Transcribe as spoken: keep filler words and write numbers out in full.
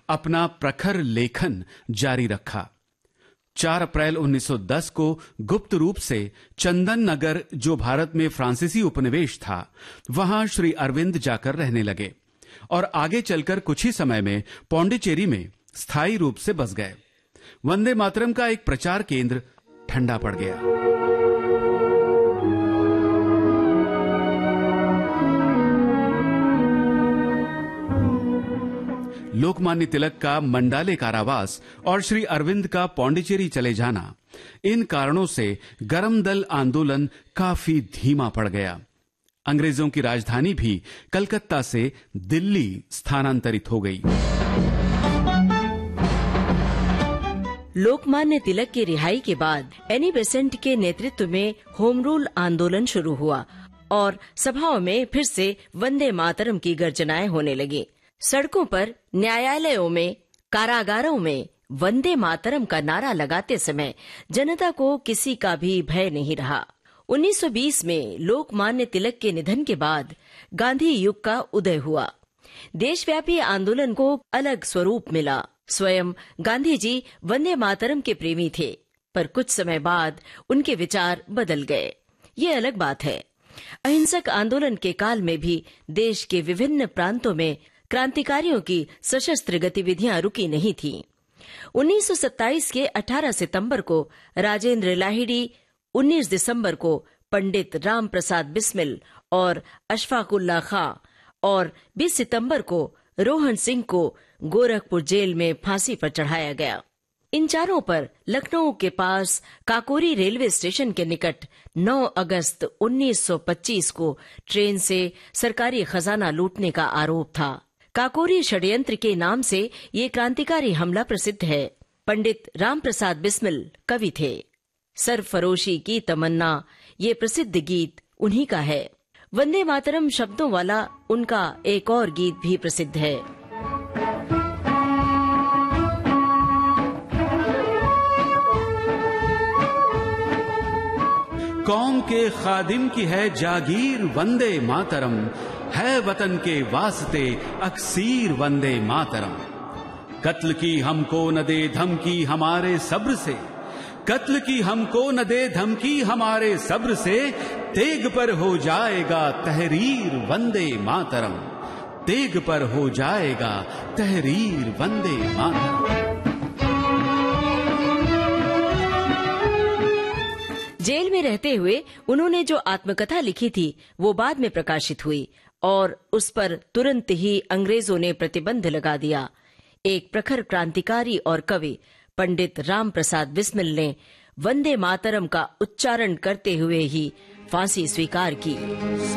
अपना प्रखर लेखन जारी रखा। चार अप्रैल उन्नीस सौ दस को गुप्त रूप से चंदन नगर, जो भारत में फ्रांसीसी उपनिवेश था, वहां श्री अरविंद जाकर रहने लगे और आगे चलकर कुछ ही समय में पौंडीचेरी में स्थायी रूप से बस गए। वंदे मातरम का एक प्रचार केंद्र ठंडा पड़ गया। लोकमान्य तिलक का मंडाले कारावास और श्री अरविंद का पौंडीचेरी चले जाना, इन कारणों से गरम दल आंदोलन काफी धीमा पड़ गया। अंग्रेजों की राजधानी भी कलकत्ता से दिल्ली स्थानांतरित हो गई। लोकमान्य तिलक की रिहाई के बाद एनी बेसेंट के नेतृत्व में होम रूल आंदोलन शुरू हुआ और सभाओं में फिर से वंदे मातरम की गर्जनाएं होने लगी। सड़कों पर, न्यायालयों में, कारागारों में वंदे मातरम का नारा लगाते समय जनता को किसी का भी भय नहीं रहा। उन्नीस सौ बीस में लोकमान्य तिलक के निधन के बाद गांधी युग का उदय हुआ। देशव्यापी आंदोलन को अलग स्वरूप मिला। स्वयं गांधी जी वंदे मातरम के प्रेमी थे, पर कुछ समय बाद उनके विचार बदल गए। ये अलग बात है। अहिंसक आंदोलन के काल में भी देश के विभिन्न प्रांतों में क्रांतिकारियों की सशस्त्र गतिविधियां रुकी नहीं थीं। उन्नीस सौ सत्ताईस के अठारह सितंबर को राजेंद्र लाहिड़ी, उन्नीस दिसंबर को पंडित राम प्रसाद बिस्मिल और अशफाकुल्ला खां और बीस सितंबर को रोहन सिंह को गोरखपुर जेल में फांसी पर चढ़ाया गया। इन चारों पर लखनऊ के पास काकोरी रेलवे स्टेशन के निकट नौ अगस्त उन्नीस सौ पच्चीस को ट्रेन से सरकारी खजाना लूटने का आरोप था। काकोरी षड्यंत्र के नाम से ये क्रांतिकारी हमला प्रसिद्ध है। पंडित राम प्रसाद बिस्मिल कवि थे। सरफरोशी की तमन्ना, ये प्रसिद्ध गीत उन्हीं का है। वंदे मातरम शब्दों वाला उनका एक और गीत भी प्रसिद्ध है। कौम के खादिम की है जागीर वंदे मातरम, है वतन के वास्ते अक्सीर वंदे मातरम। कत्ल की हमको न दे धमकी हमारे सब्र से, कत्ल की हमको न दे धमकी हमारे सब्र से, तेग पर हो जाएगा तहरीर वंदे मातरम, तेग पर हो जाएगा तहरीर वंदे मातरम। जेल में रहते हुए उन्होंने जो आत्मकथा लिखी थी वो बाद में प्रकाशित हुई और उस पर तुरंत ही अंग्रेजों ने प्रतिबंध लगा दिया। एक प्रखर क्रांतिकारी और कवि पंडित राम प्रसाद बिस्मिल ने वंदे मातरम का उच्चारण करते हुए ही फांसी स्वीकार की।